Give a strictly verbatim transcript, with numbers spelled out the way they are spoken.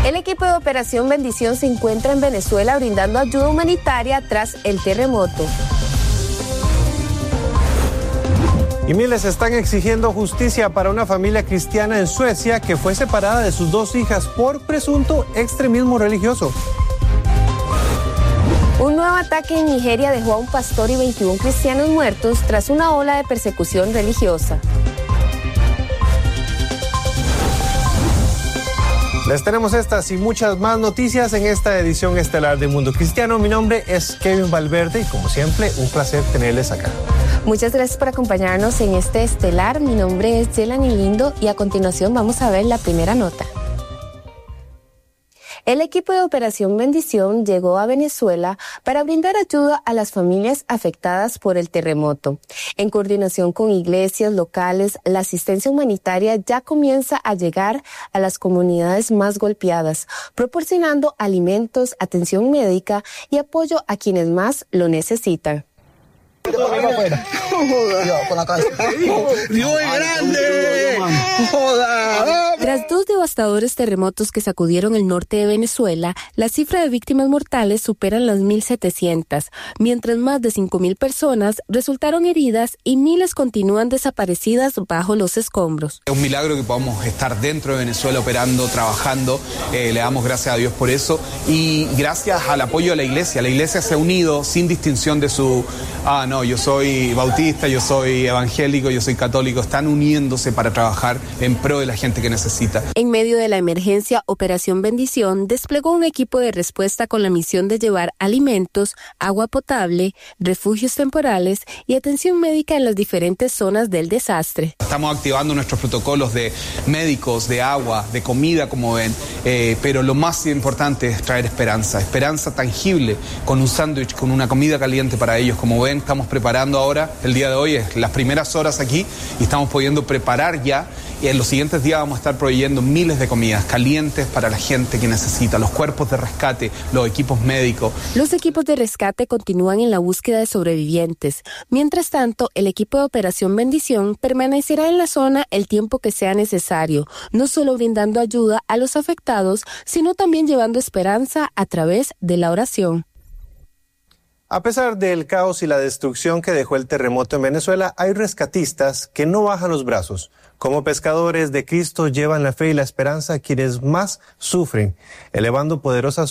El equipo de Operación Bendición se encuentra en Venezuela brindando ayuda humanitaria tras el terremoto. Y miles están exigiendo justicia para una familia cristiana en Suecia que fue separada de sus dos hijas por presunto extremismo religioso. Un nuevo ataque en Nigeria dejó a un pastor y veintiún cristianos muertos tras una ola de persecución religiosa. Les tenemos estas y muchas más noticias en esta edición estelar de Mundo Cristiano. Mi nombre es Kevin Valverde y como siempre, un placer tenerles acá. Muchas gracias por acompañarnos en este estelar. Mi nombre es Yelani Lindo y a continuación vamos a ver la primera nota. El equipo de Operación Bendición llegó a Venezuela para brindar ayuda a las familias afectadas por el terremoto. En coordinación con iglesias locales, la asistencia humanitaria ya comienza a llegar a las comunidades más golpeadas, proporcionando alimentos, atención médica y apoyo a quienes más lo necesitan. ¡Dios es grande! ¡Joda! Tras dos devastadores terremotos que sacudieron el norte de Venezuela, la cifra de víctimas mortales superan las mil setecientas, mientras más de cinco mil personas resultaron heridas y miles continúan desaparecidas bajo los escombros. Es un milagro que podamos estar dentro de Venezuela operando, trabajando, eh, le damos gracias a Dios por eso y gracias al apoyo de la iglesia. La iglesia se ha unido sin distinción de su, ah no, yo soy bautista, yo soy evangélico, yo soy católico, están uniéndose para trabajar en pro de la gente que necesita. En medio de la emergencia, Operación Bendición desplegó un equipo de respuesta con la misión de llevar alimentos, agua potable, refugios temporales y atención médica en las diferentes zonas del desastre. Estamos activando nuestros protocolos de médicos, de agua, de comida, como ven, eh, pero lo más importante es traer esperanza, esperanza tangible, con un sándwich, con una comida caliente para ellos. Como ven, estamos preparando ahora, el día de hoy es las primeras horas aquí y estamos pudiendo preparar ya y en los siguientes días vamos a estar proveyendo miles de comidas calientes para la gente que necesita, los cuerpos de rescate, los equipos médicos. Los equipos de rescate continúan en la búsqueda de sobrevivientes. Mientras tanto, el equipo de Operación Bendición permanecerá en la zona el tiempo que sea necesario, no solo brindando ayuda a los afectados, sino también llevando esperanza a través de la oración. A pesar del caos y la destrucción que dejó el terremoto en Venezuela, hay rescatistas que no bajan los brazos. Como pescadores de Cristo llevan la fe y la esperanza a quienes más sufren, elevando poderosas